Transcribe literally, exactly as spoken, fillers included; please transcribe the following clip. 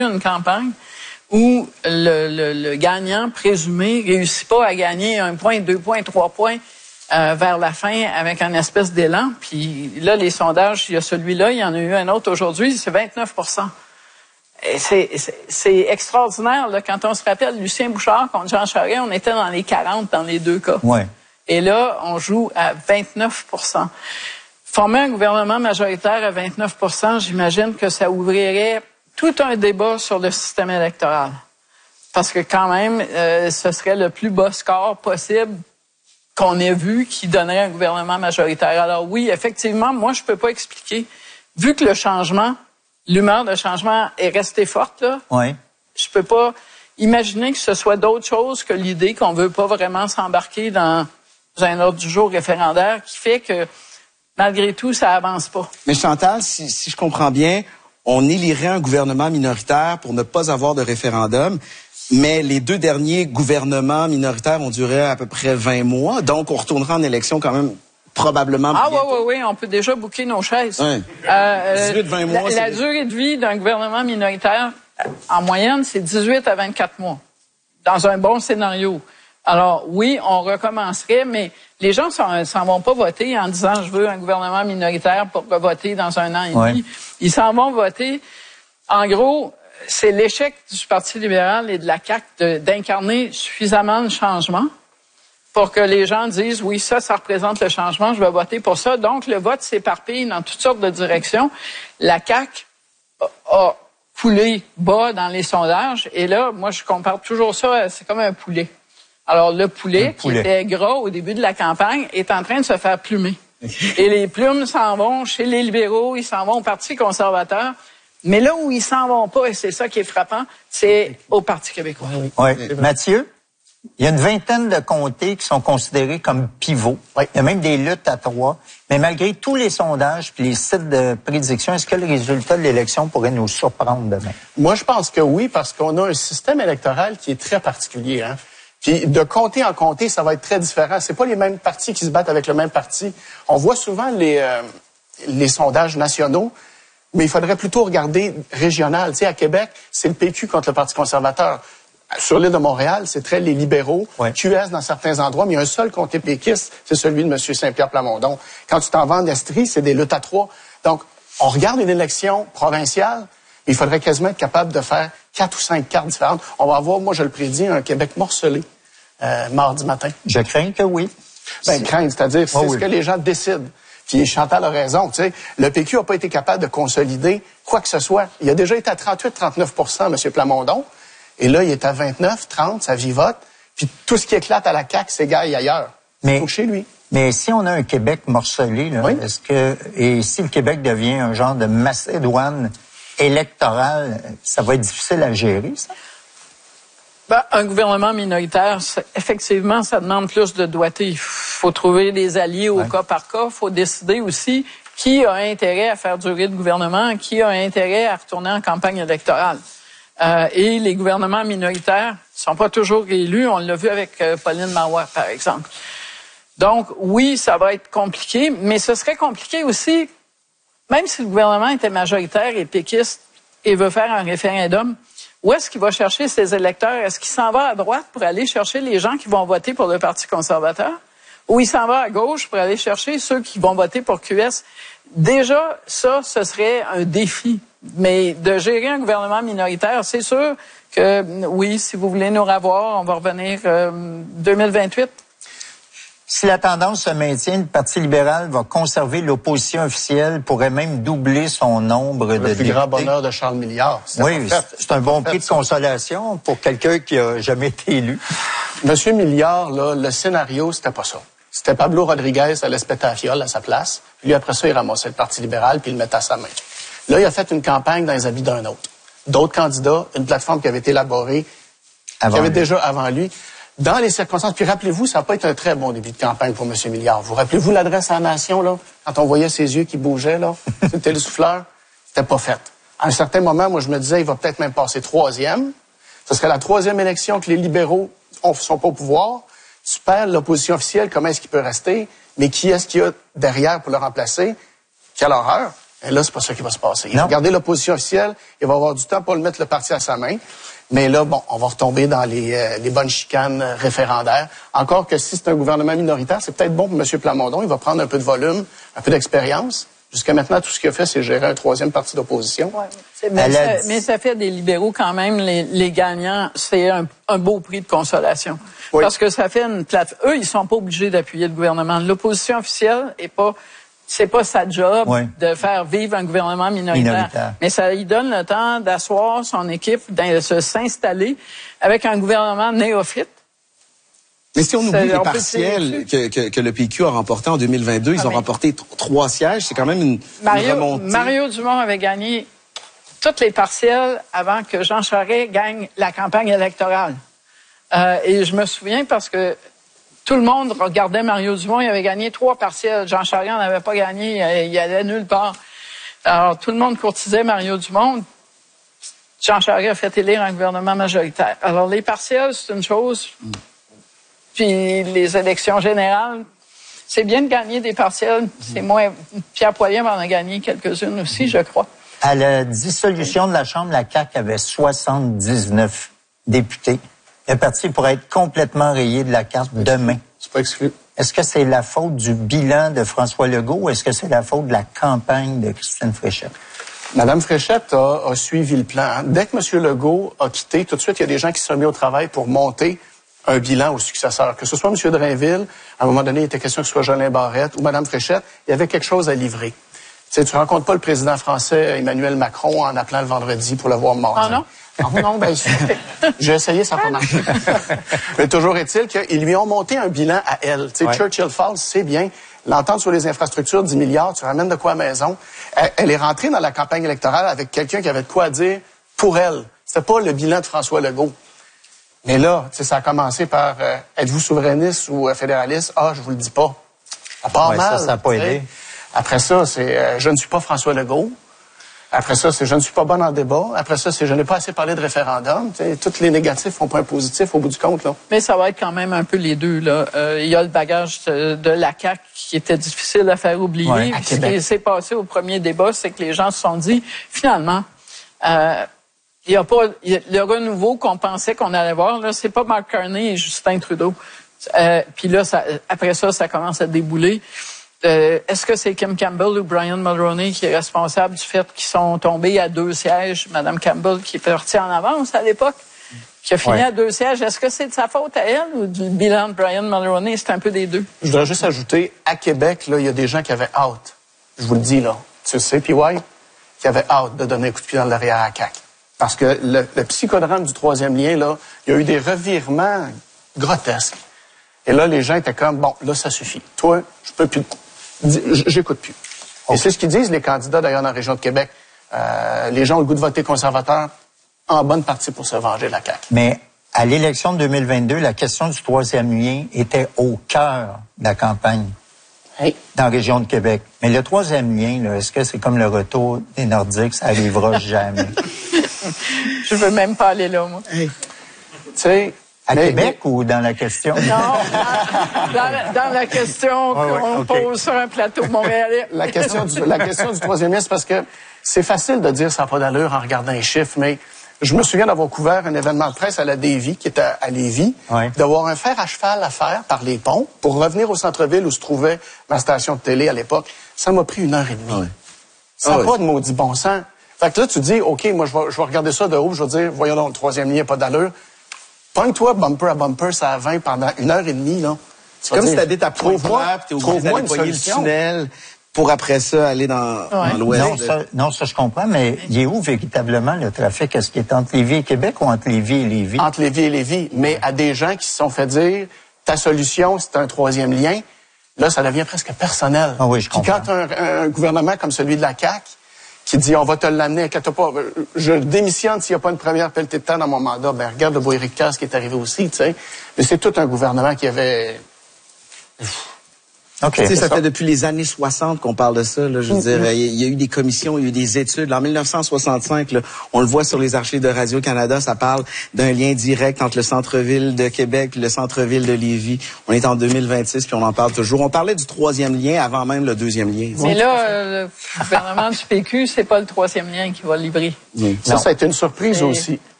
une campagne où le, le, le gagnant présumé réussit pas à gagner un point, deux points, trois points euh, vers la fin avec un espèce d'élan. Puis là, les sondages, il y a celui-là, il y en a eu un autre aujourd'hui, c'est vingt-neuf pour cent. Et c'est, c'est, c'est extraordinaire, là, quand on se rappelle Lucien Bouchard contre Jean Charest, on était dans les quarante dans les deux cas. Ouais. Et là, on joue à vingt-neuf pour cent. Former un gouvernement majoritaire à vingt-neuf pour cent, j'imagine que ça ouvrirait tout un débat sur le système électoral. Parce que quand même, euh, ce serait le plus bas score possible qu'on ait vu qui donnerait un gouvernement majoritaire. Alors oui, effectivement, moi, je peux pas expliquer. Vu que le changement, l'humeur de changement est restée forte, là, oui. je peux pas imaginer que ce soit d'autre chose que l'idée qu'on veut pas vraiment s'embarquer dans un ordre du jour référendaire qui fait que, malgré tout, ça avance pas. Mais Chantal, si, si je comprends bien, on élirait un gouvernement minoritaire pour ne pas avoir de référendum, mais les deux derniers gouvernements minoritaires ont duré à peu près vingt mois, donc on retournera en élection quand même probablement Ah oui, bientôt. oui, oui, on peut déjà booker nos chaises. Ouais. Euh, dix-huit vingt mois, la, la durée de vie d'un gouvernement minoritaire, en moyenne, c'est dix-huit à vingt-quatre mois, dans un bon scénario. Alors oui, on recommencerait, mais les gens s'en, s'en vont pas voter en disant « je veux un gouvernement minoritaire pour voter dans un an et ouais. demi ». Ils s'en vont voter. En gros, c'est l'échec du Parti libéral et de la C A Q de, d'incarner suffisamment de changements pour que les gens disent « oui, ça, ça représente le changement, je vais voter pour ça ». Donc, le vote s'éparpille dans toutes sortes de directions. La C A Q a, a coulé bas dans les sondages et là, moi, je compare toujours ça, c'est comme un poulet. Alors, le poulet, poulet, qui était gras au début de la campagne, est en train de se faire plumer. Et les plumes s'en vont chez les libéraux, ils s'en vont au Parti conservateur. Mais là où ils s'en vont pas, et c'est ça qui est frappant, c'est au Parti québécois. Oui. oui. Mathieu, il y a une vingtaine de comtés qui sont considérés comme pivots. Oui. Il y a même des luttes à trois. Mais malgré tous les sondages et les sites de prédiction, est-ce que le résultat de l'élection pourrait nous surprendre demain? Moi, je pense que oui, parce qu'on a un système électoral qui est très particulier, hein. Puis de comté en comté, ça va être très différent. C'est pas les mêmes partis qui se battent avec le même parti. On voit souvent les euh, les sondages nationaux, mais il faudrait plutôt regarder régional. Tu sais, à Québec, c'est le P Q contre le Parti conservateur. Sur l'île de Montréal, c'est très les libéraux, ouais. Q S dans certains endroits, mais il y a un seul comté péquiste, c'est celui de M. Saint-Pierre Plamondon. Quand tu t'en vas en Estrie, c'est des luttes à trois. Donc, on regarde une élection provinciale, il faudrait quasiment être capable de faire quatre ou cinq cartes différentes. On va avoir, moi je le prédis, un Québec morcelé euh, mardi matin. Je crains que oui. Ben, craindre, c'est-à-dire, c'est oh, ce oui. que les gens décident. Puis Chantal a raison, tu sais, le P Q n'a pas été capable de consolider quoi que ce soit. Il a déjà été à trente-huit à trente-neuf pour cent, M. Plamondon, et là, il est à vingt-neuf, trente, ça vivote. Puis tout ce qui éclate à la C A Q s'égaille ailleurs. Mais, Donc chez lui. Mais si on a un Québec morcelé, là, oui. est-ce que, et si le Québec devient un genre de Macédoine électorale, ça va être difficile à gérer, ça? Ben, un gouvernement minoritaire, effectivement, ça demande plus de doigté. Il faut trouver des alliés au ouais. cas par cas. Il faut décider aussi qui a intérêt à faire durer le gouvernement, qui a intérêt à retourner en campagne électorale. Euh, et les gouvernements minoritaires sont pas toujours élus. On l'a vu avec euh, Pauline Marois, par exemple. Donc, oui, ça va être compliqué, mais ce serait compliqué aussi, même si le gouvernement était majoritaire et péquiste et veut faire un référendum, où est-ce qu'il va chercher ses électeurs? Est-ce qu'il s'en va à droite pour aller chercher les gens qui vont voter pour le Parti conservateur? Ou il s'en va à gauche pour aller chercher ceux qui vont voter pour Q S? Déjà, ça, ce serait un défi. Mais de gérer un gouvernement minoritaire, c'est sûr que, oui, si vous voulez nous revoir, on va revenir euh, deux mille vingt-huit. Si la tendance se maintient, le Parti libéral va conserver l'opposition officielle, pourrait même doubler son nombre de députés. Le plus grand bonheur de Charles Milliard. Oui, c'est un bon prix de consolation pour quelqu'un qui a jamais été élu. Monsieur Milliard, là, le scénario, c'était pas ça. C'était Pablo Rodriguez à l'Espétafiole à sa place. Lui, après ça, il ramassait le Parti libéral puis il le mettait à sa main. Là, il a fait une campagne dans les habits d'un autre. D'autres candidats, une plateforme qui avait été élaborée, avant qui avait lui. déjà avant lui. Dans les circonstances, puis rappelez-vous, ça n'a pas été un très bon début de campagne pour M. Milliard. Vous rappelez-vous l'adresse à la nation, là, quand on voyait ses yeux qui bougeaient, là, c'était le souffleur, c'était pas fait. À un certain moment, moi, je me disais, il va peut-être même passer troisième. Ce serait la troisième élection que les libéraux ne sont pas au pouvoir. Tu perds l'opposition officielle, comment est-ce qu'il peut rester? Mais qui est-ce qu'il y a derrière pour le remplacer? Quelle horreur! Et là, c'est pas ça qui va se passer. Il va garder l'opposition officielle, il va avoir du temps pour le mettre le parti à sa main. Mais là, bon, on va retomber dans les, euh, les bonnes chicanes référendaires. Encore que si c'est un gouvernement minoritaire, c'est peut-être bon pour M. Plamondon. Il va prendre un peu de volume, un peu d'expérience. Jusqu'à maintenant, tout ce qu'il a fait, c'est gérer un troisième parti d'opposition. Ouais, mais, ça, mais ça fait des libéraux quand même, les, les gagnants, c'est un, un beau prix de consolation. Oui. Parce que ça fait une plate. Eux, ils sont pas obligés d'appuyer le gouvernement. L'opposition officielle est pas... C'est pas sa job oui. de faire vivre un gouvernement minoritaire. minoritaire. Mais ça lui donne le temps d'asseoir son équipe, de s'installer avec un gouvernement néophyte. Mais si on oublie les partiels que, que, que le P Q a remporté en deux mille vingt-deux, ah ils ont mais... remporté trois sièges. C'est quand même une, Mario, une remontée. Mario Dumont avait gagné toutes les partiels avant que Jean Charest gagne la campagne électorale. Euh, et je me souviens parce que tout le monde regardait Mario Dumont. Il avait gagné trois partiels. Jean Charest n'en avait pas gagné. Il allait nulle part. Alors, tout le monde courtisait Mario Dumont. Jean Charest a fait élire un gouvernement majoritaire. Alors, les partiels, c'est une chose. Mm. Puis, les élections générales, c'est bien de gagner des partiels. Mm. C'est moins... Pierre Poilievre en a gagné quelques-unes aussi, je crois. À la dissolution de la Chambre, la C A Q avait soixante-dix-neuf députés. Le parti pourrait être complètement rayé de la carte demain. C'est pas exclu. Est-ce que c'est la faute du bilan de François Legault ou est-ce que c'est la faute de la campagne de Christine Fréchette? Madame Fréchette a, a suivi le plan. Hein. Dès que M. Legault a quitté, tout de suite, il y a des gens qui se sont mis au travail pour monter un bilan au successeur. Que ce soit M. Drainville, à un moment donné, il était question que ce soit Jolin Barrette ou Madame Fréchette, il y avait quelque chose à livrer. Tu sais, tu rencontres pas le président français Emmanuel Macron en appelant le vendredi pour le voir mort. Ah non? Non, non, ben, j'ai essayé, ça n'a pas marché. Mais toujours est-il qu'ils lui ont monté un bilan à elle. Tu sais, ouais. Churchill Falls, c'est bien. L'entente sur les infrastructures, dix milliards, tu ramènes de quoi à la maison. Elle, elle est rentrée dans la campagne électorale avec quelqu'un qui avait de quoi dire pour elle. C'était pas le bilan de François Legault. Mais là, tu sais, ça a commencé par euh, êtes-vous souverainiste ou euh, fédéraliste? Ah, je vous le dis pas. Ça part ouais, mal. Ça, ça n'a pas aidé. Après ça, c'est euh, je ne suis pas François Legault. Après ça, c'est je ne suis pas bon en débat. Après ça, c'est je n'ai pas assez parlé de référendum. T'sais, tous les négatifs font pas un positif au bout du compte, là. Mais ça va être quand même un peu les deux, là. Euh, il y a le bagage de, de la C A Q qui était difficile à faire oublier. Ouais, à ce qui s'est passé au premier débat, c'est que les gens se sont dit, finalement, euh, il y a pas y a, le renouveau qu'on pensait qu'on allait voir, là, c'est pas Mark Carney et Justin Trudeau. Euh, Puis là, ça, après ça, ça commence à débouler. Euh, est-ce que c'est Kim Campbell ou Brian Mulroney qui est responsable du fait qu'ils sont tombés à deux sièges? Madame Campbell qui est partie en avance à l'époque, qui a fini ouais. à deux sièges. Est-ce que c'est de sa faute à elle ou du bilan de Brian Mulroney? C'est un peu des deux. Je voudrais juste ajouter, à Québec, là, il y a des gens qui avaient hâte. Je vous le dis, là. Tu sais, P Y, qui avaient hâte de donner un coup de pied dans l'arrière à C A Q. Parce que le, le psychodrame du troisième lien, là, il y a eu des revirements grotesques. Et là, les gens étaient comme, bon, là, ça suffit. Toi, je peux plus... J'écoute plus. Okay. Et c'est ce qu'ils disent, les candidats, d'ailleurs, dans la région de Québec. Euh, les gens ont le goût de voter conservateur en bonne partie pour se venger de la C A Q. Mais à l'élection de deux mille vingt-deux, la question du troisième lien était au cœur de la campagne hey. dans la région de Québec. Mais le troisième lien, là, est-ce que c'est comme le retour des Nordiques? Ça n'arrivera jamais. Je veux même pas aller là, moi. Hey. Tu sais... À mais, Québec mais... ou dans la question? Non, dans, dans la question qu'on ouais, ouais, okay. pose sur un plateau montréalais. La question du, la question du troisième lien, c'est parce que c'est facile de dire ça n'a pas d'allure en regardant les chiffres, mais je me souviens d'avoir couvert un événement de presse à la Davie, qui était à Lévis, ouais. d'avoir un fer à cheval à faire par les ponts pour revenir au centre-ville où se trouvait ma station de télé à l'époque. Ça m'a pris une heure et demie. Ouais. Ça n'a ah, pas ouais. de maudit bon sens. Fait que là, tu dis, OK, moi, je vais, je vais regarder ça de haut, je vais dire, voyons donc, le troisième lien, pas d'allure. Pogne-toi bumper à bumper, ça à vingt pendant une heure et demie, là. C'est comme dire, si t'habites à Pointe-Noire, puis t'es obligé d'aller poigner le tunnel pour après ça aller dans, ouais. dans l'ouest. Non, ça, non, ça je comprends, mais il est où véritablement le trafic? Est-ce qu'il est entre Lévis et Québec ou entre Lévis et Lévis? Entre Lévis et Lévis, mais à des gens qui se sont fait dire, ta solution, c'est un troisième lien, là, ça devient presque personnel. Ah oui, je comprends. Puis quand un, un gouvernement comme celui de la C A Q, qui dit, on va te l'amener, inquiète pas, je démissionne s'il n'y a pas une première pelletée de temps dans mon mandat. Ben, regarde le beau Éric Kerr, ce qui est arrivé aussi, tu sais. Mais c'est tout un gouvernement qui avait... Okay. Tu sais, ça, ça fait depuis les années soixante qu'on parle de ça. Là, je veux mm-hmm. dire, il y a eu des commissions, il y a eu des études. En mille neuf cent soixante-cinq, là, on le voit sur les archives de Radio-Canada, ça parle d'un lien direct entre le centre-ville de Québec et le centre-ville de Lévis. On est en deux mille vingt-six, puis on en parle toujours. On parlait du troisième lien avant même le deuxième lien. Mais là, euh, le gouvernement du P Q, c'est pas le troisième lien qui va livrer. Oui. Ça, ça a été une surprise Et... aussi.